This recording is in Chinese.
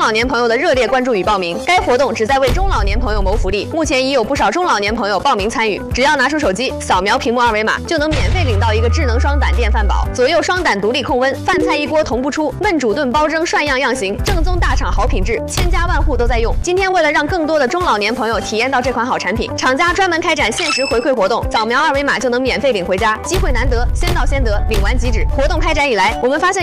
老年朋友的热烈关注与报名。该活动旨在为中老年朋友谋福利，目前已有不少中老年朋友报名参与。只要拿出手机扫描屏幕二维码，就能免费领到一个智能双胆电饭煲，左右双胆独立控温，饭菜一锅同步出，焖煮炖煲蒸涮样样行，正宗大厂好品质，千家万户都在用。今天为了让更多的中老年朋友体验到这款好产品，厂家专门开展限时回馈活动，扫描二维码就能免费领回家，机会难得，先到先得，领完即止。活动开展以来，我们发现